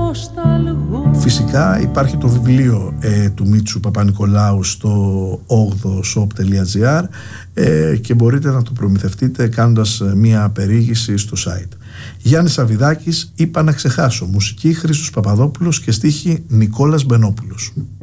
Φυσικά υπάρχει το βιβλίο του Μίτσου Παπανικολάου στο 8shop.gr και μπορείτε να το προμηθευτείτε κάνοντας μία περιήγηση στο site. Γιάννης Σαββιδάκης, είπα να ξεχάσω. Μουσική Χρήστος Παπαδόπουλος και στίχη Νικόλας Μπενόπουλος.